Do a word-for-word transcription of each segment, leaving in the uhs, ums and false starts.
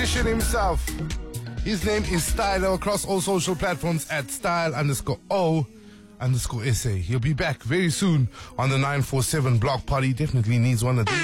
magician himself. His name is Stylo across all social platforms at style underscore O underscore S A. He'll be back very soon on the nine four seven block party. Definitely needs one of these.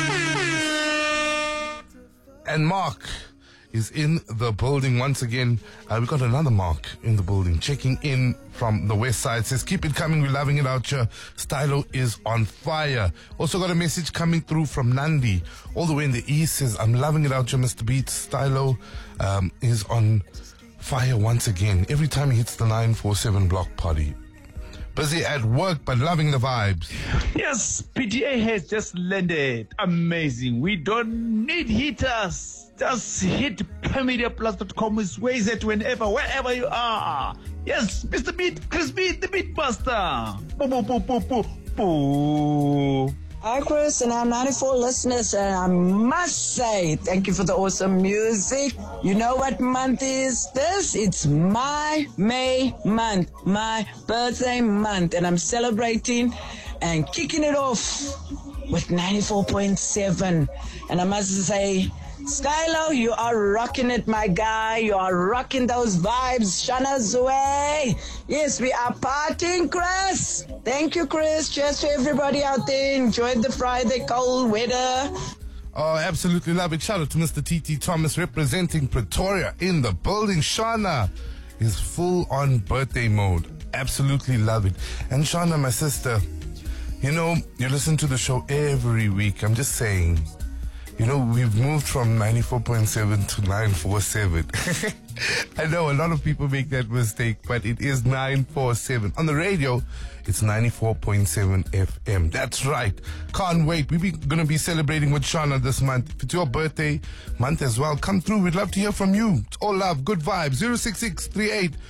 And Mark is in the building once again. Uh, we got another Mark in the building, checking in from the west side. Says, keep it coming, we're loving it out here. Stylo is on fire. Also got a message coming through from Nandi, all the way in the east. Says, I'm loving it out here, Mister Beat. Stylo um, is on fire once again. Every time he hits the nine four seven block party. Busy at work, but loving the vibes. Yes, P T A has just landed. Amazing. We don't need heaters. Just hit Media Plus dot com is ways it whenever, wherever you are. Yes, Mister Beat, Chris Beat, the Beatmaster. Boo, boo, boo, boo, boo, boo. Hi, Chris, and our ninety-four listeners, and I must say, thank you for the awesome music. You know what month is this? It's my May month, my birthday month, and I'm celebrating and kicking it off with ninety-four point seven. And I must say, Stylo, you are rocking it, my guy. You are rocking those vibes. Shana's way. Yes, we are partying, Chris. Thank you, Chris. Cheers to everybody out there. Enjoyed the Friday cold weather. Oh, absolutely love it. Shout out to Mister T T Thomas representing Pretoria in the building. Shana is full on birthday mode. Absolutely love it. And Shana, my sister, you know, you listen to the show every week. I'm just saying, you know, we've moved from ninety-four point seven to nine four seven. I know a lot of people make that mistake, but it is nine four seven. On the radio, it's ninety-four point seven F M. That's right. Can't wait. We're going to be celebrating with Shana this month. If it's your birthday month as well, come through. We'd love to hear from you. It's all love, good vibes. zero six six three eight